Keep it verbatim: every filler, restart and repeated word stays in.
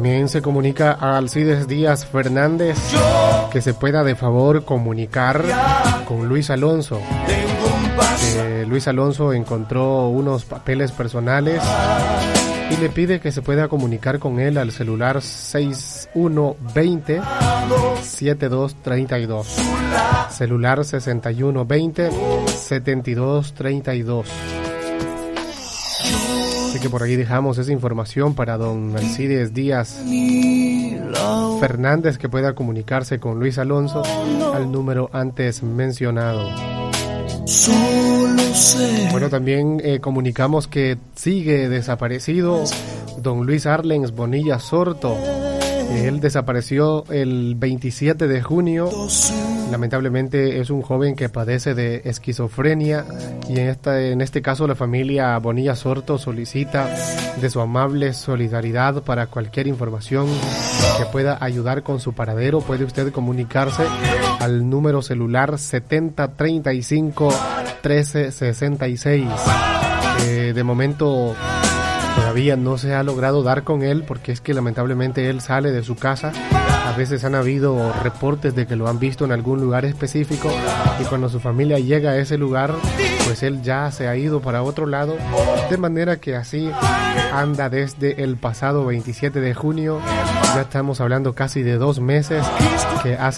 También se comunica a Alcides Díaz Fernández que se pueda de favor comunicar con Luis Alonso. Eh, Luis Alonso encontró unos papeles personales y le pide que se pueda comunicar con él al celular seis uno dos cero, siete dos tres dos. Celular sesenta y uno veinte, setenta y dos treinta y dos. Así que por ahí dejamos esa información para don Alcides Díaz Fernández, que pueda comunicarse con Luis Alonso al número antes mencionado. Bueno, también eh, comunicamos que sigue desaparecido don Luis Arlens Bonilla Sorto. Él desapareció el veintisiete de junio. Lamentablemente es un joven que padece de esquizofrenia y en, esta, en este caso la familia Bonilla Sorto solicita de su amable solidaridad. Para cualquier información que pueda ayudar con su paradero, puede usted comunicarse al número celular setenta treinta y cinco trece sesenta y seis. Eh, de momento todavía no se ha logrado dar con él porque es que lamentablemente él sale de su casa. A veces han habido reportes de que lo han visto en algún lugar específico y cuando su familia llega a ese lugar, pues él ya se ha ido para otro lado, de manera que así anda desde el pasado veintisiete de junio. Ya estamos hablando casi de dos meses que ha